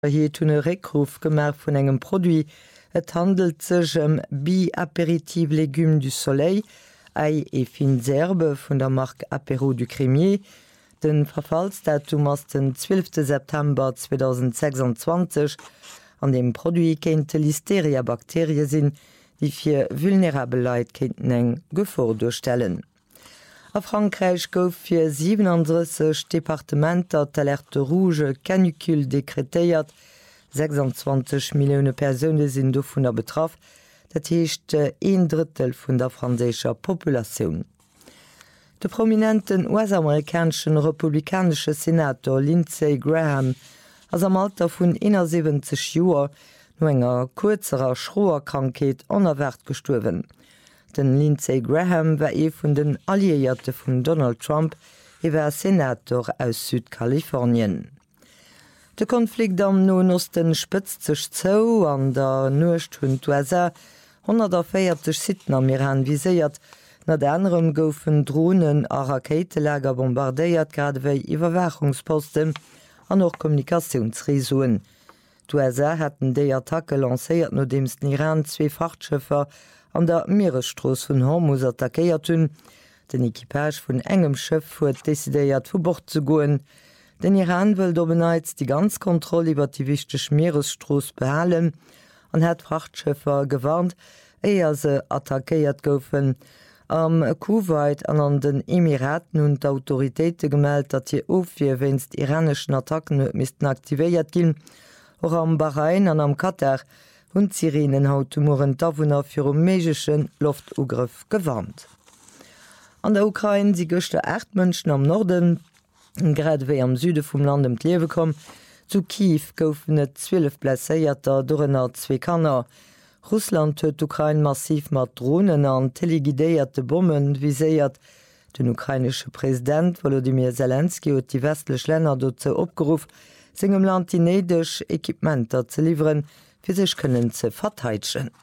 hier hunn e Reckruf gemerk vun engem Produkt. Et handelt sech Bi-Aperitif Légumes du Soleil, Ei e Finzerbe vun der Mark Apéro du Crémier. Den Verfallsdatum ass den 12. September 2026 an dem Produkt kéint Listeria-Bakterie sinn, die fir vulnerable Leiit kéinten eng Gefor durchstellen. A Frankreich gouf fir 37 Departementer d'Alerte Rouge Canicule dekretéiert, 26 Millioune Persoune sinn do vun der betraff, dat heescht 1/3 vun der franzécher Populationun. De prominenten US-amerikanschen republikansche Senator Lindsey Graham ass am Alter vun 71 Joer no enger kurzerer Schroerkrankheet onerwert gestuerwen. Den Lindsey Graham war vun den Alliierte vun Donald Trump iwwer Senator aus Südkalifornien. De Konflikt am Noen Osten spëtzt sech zou an der Nucht hunn d'USA 140 Siten am Iran viséiert, na de anderem goufen Drohnen a Raketeläger bombardéiert gradéi Iwerwachungsposten an noch Kommunikationsresoen. D'USA hätten déi Attacke lacéiert no deems den Iran 2 Frachtschëffer an der Meeresstroos vun Hormuz attackéiert hunn. Den Ekipage vun engem Schëff huet desidéiert vu Bord ze goen. Den Iran wëll do beneiz die ganz Kontrolle iwwer die wichteg Meeresstroos behalen an het Frachtschëffer gewarnt, eier se attackéiert goufen. Am Kuwait an den Emiraten hun d'Autoritéite gemeldt, dat hier ofir wennst iranischen Attacken misisten aktivéiert ginn, och am Bahrain an am Katar hun Sirenen hautmoren Dawunner fir méigschen Loftugrëff gewarnt. An der Ukraine si gochte 8 Mënschen am Norden, grad wéi am Süde vum Land d'Liewe kom, zu Kiew goufen et 12 blesséierter dorennner 2 Kanner. Russland huet Ukraine massiv mat Drohnen an telegidéierte Bomben viséiert. Den ukrainesche Präsident Volodymyr Zelensky huet die westlech Länner doze opgeruf, segem Land die neideg Equipmenter ze lieferen, fir sech kënnen ze verteitschen.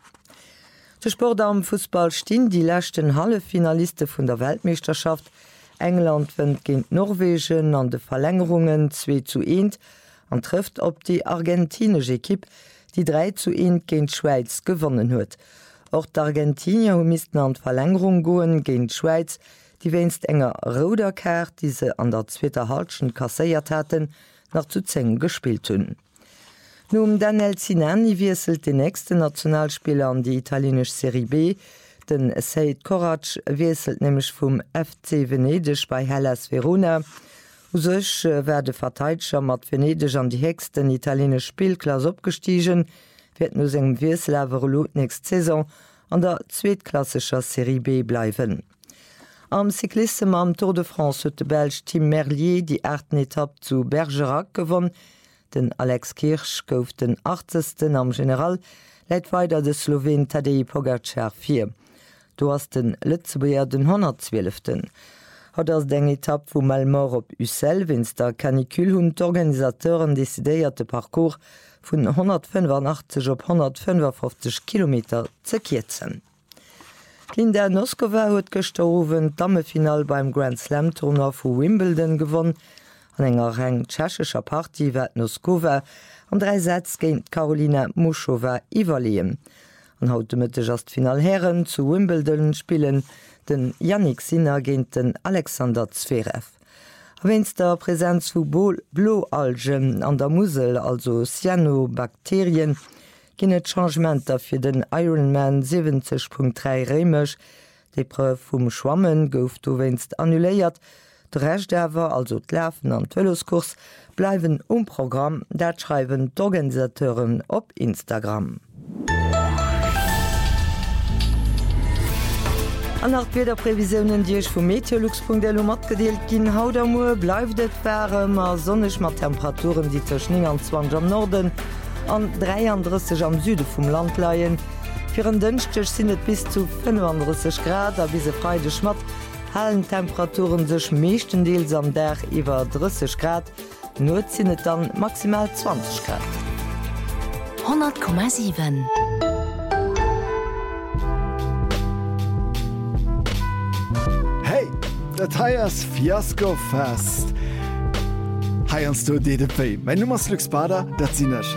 De Sport am Fußball stinn die lächten Hallefinaliste vun der Weltmeisterschaft. England wënnt géint Norwegen an de Verlängerungen 2:1 an trëft op die argentinesche Ekipp, die 3:1 géint Schweiz gewonnen huet. Auch d'Argentinier hu misisten an Verlängerung goen géint Schweiz, die wéinst enger roder Kart, die se an der zweter Halschen kasséiert hätten, nach zu 10 gespielt hunn. No Daniel Sinani wieselt de nächste Nationalspieler an die italienisch Serie B. Den Seid Korac wieselt nämlich vum FC Venedig bei Hellas Verona. Sech werde Verteitscher mat Venedig an die hegsten italienisch Spielklasse opgestiegen, wird no segem Wieselawerlot nächst Saison an der zweetklassischer Serie B bleiwen. Am Cyclisme am Tour de France huet de Belg Tim Merlier die 8. Etappe zu Bergerac gewonnen. Den Alex Kirsch gouf den 80. am General, läit weiter de Slowen Tadej Pogacar 4. Du hast den Lützebuer den 112. Hat ass deng Etapp vu Malmort op Ussel, wenns der Canicule hunn d'Organisateuren desidéierte Parcours vun 185 op 155 km ze kiezen. Linda Noskova huet gestowen d'Dammefinal beim Grand Slam Turnier vu Wimbledon gewonnen. An enger eng tschechecher Party wät Noskova an 3 Sätz géint Karolina Muschova iwwerleen. An haut mëtteg as Final Herren zu Wimbledon spielen den Yannick Sinner géint den Alexander Zverev. Awenns der Präsenz vu Bloalgen an der Musel, also Cyanobakterien, ginn et Changementer fir den Ironman 70.3 Remech. D'Epreuve vum Schwammen gouf do wennst annuléiert. De Rechtdawer, also d'Läfen an d'Veloskurs, bleiwen Programm, dat schreiben d'Organisateuren op Instagram. An nach Wederprävisionen Dich vum Meteorlux.delu mat gedeelt ginn Haudermoer bleifet et wärem a sonnech mat Temperaturen, die zwischen 20 am Norden an 33 am Süde vum Land leiien. Fir en dënchtech sinnet bis zu 35 Grad a bis se freide Schmat, hellen Temperaturen sech meeschtendeels am Dach iwwer 30 Grad, no sinnet dann maximal 20 Grad. 100,7 Hey, dat Haiiers Fiasko fest. heierst du DDP. Mein Nummer Lux Bader, dat sie nech.